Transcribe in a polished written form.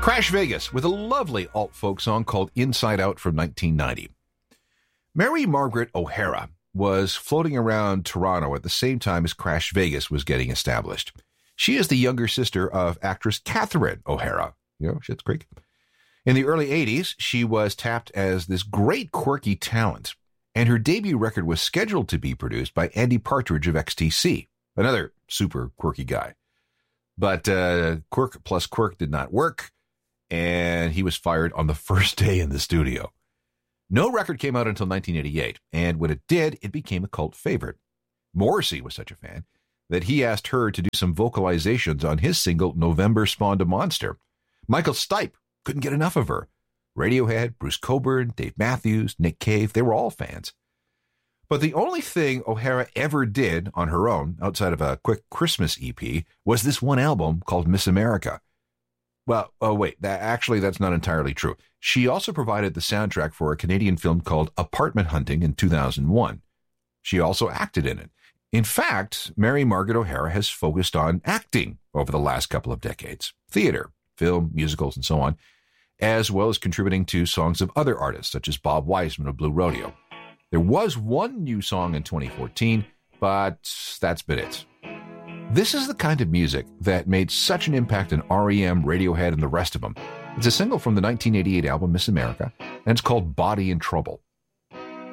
Crash Vegas with a lovely alt-folk song called Inside Out from 1990. Mary Margaret O'Hara was floating around Toronto at the same time as Crash Vegas was getting established. She is the younger sister of actress Catherine O'Hara. You know, Schitt's Creek. In the early 80s, she was tapped as this great quirky talent, and her debut record was scheduled to be produced by Andy Partridge of XTC, another super quirky guy. But quirk plus quirk did not work, and he was fired on the first day in the studio. No record came out until 1988, and when it did, it became a cult favorite. Morrissey was such a fan that he asked her to do some vocalizations on his single November Spawned a Monster. Michael Stipe couldn't get enough of her. Radiohead, Bruce Cockburn, Dave Matthews, Nick Cave, they were all fans. But the only thing O'Hara ever did on her own, outside of a quick Christmas EP, was this one album called Miss America. Well, that's not entirely true. She also provided the soundtrack for a Canadian film called Apartment Hunting in 2001. She also acted in it. In fact, Mary Margaret O'Hara has focused on acting over the last couple of decades. Theater, film, musicals, and so on, as well as contributing to songs of other artists, such as Bob Wiseman of Blue Rodeo. There was one new song in 2014, but that's been it. This is the kind of music that made such an impact on R.E.M., Radiohead, and the rest of them. It's a single from the 1988 album Miss America, and it's called Body in Trouble.